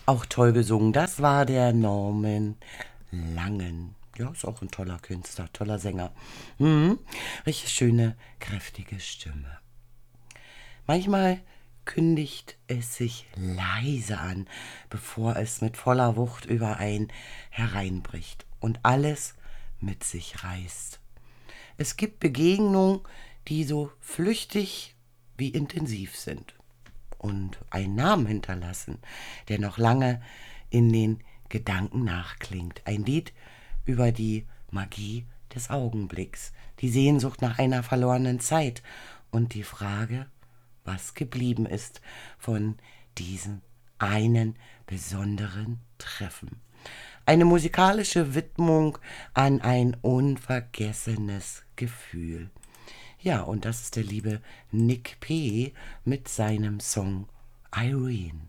Auch toll gesungen. Das war der Norman Langen. Ja, ist auch ein toller Künstler, toller Sänger. Mhm. Richtig schöne, kräftige Stimme. Manchmal kündigt es sich leise an, bevor es mit voller Wucht über einen hereinbricht und alles mit sich reißt. Es gibt Begegnungen, die so flüchtig wie intensiv sind und einen Namen hinterlassen, der noch lange in den Gedanken nachklingt. Ein Lied über die Magie des Augenblicks, die Sehnsucht nach einer verlorenen Zeit und die Frage, was geblieben ist von diesem einen besonderen Treffen. Eine musikalische Widmung an ein unvergessenes Gefühl. Ja, und das ist der liebe Nick P. mit seinem Song Irene.